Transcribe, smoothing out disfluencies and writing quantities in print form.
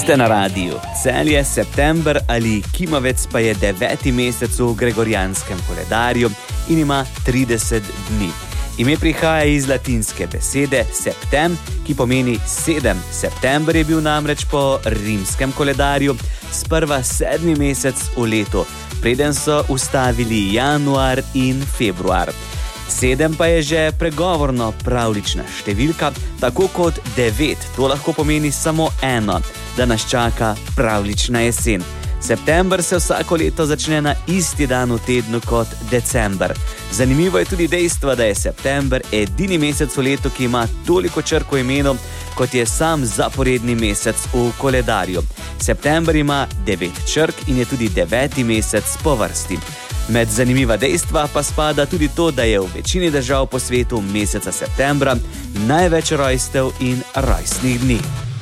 Ste na radiju. Celje september ali kimavec pa je 9. mesec v gregorijanskem koledarju in ima 30 dni. Ime prihaja iz latinske besede septem, ki pomeni 7. September je bil namreč po rimskem koledarju sprva 7. mesec v letu, preden so ustavili januar in februar. 7 pa je že pregovorno pravljična številka, tako kot 9, to lahko pomeni samo eno, da nas čaka pravljična jesen. September se vsako leto začne na isti dan v tednu kot december. Zanimivo je tudi dejstvo, da je september edini mesec v letu, ki ima toliko črk v imenu, kot je sam zaporedni mesec v koledarju. September ima 9 črk in je tudi 9. mesec po vrsti. Med zanimiva dejstva pa spada tudi to, da je v večini držav po svetu meseca septembra največ rojstev in rojstnih dni.